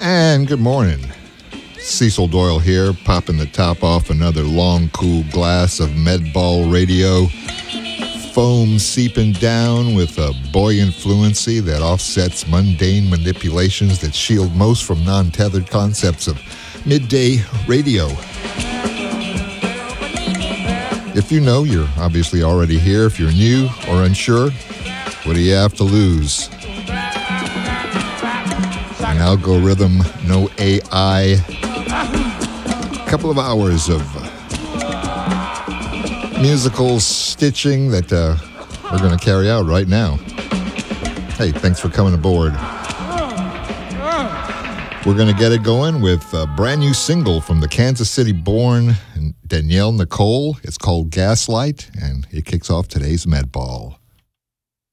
And good morning. Cecil Doyle here, popping the top off another long, cool glass of Medball Radio. Foam seeping down with a buoyant fluency that offsets mundane manipulations that shield most from non-tethered concepts of midday radio. If you know, you're obviously already here. If you're new or unsure, what do you have to lose? An algorithm, no AI. A couple of hours of musical stitching that we're going to carry out right now. Hey, thanks for coming aboard. We're going to get it going with a brand new single from the Kansas City-born Danielle Nicole. It's called Gaslight, and it kicks off today's Medball.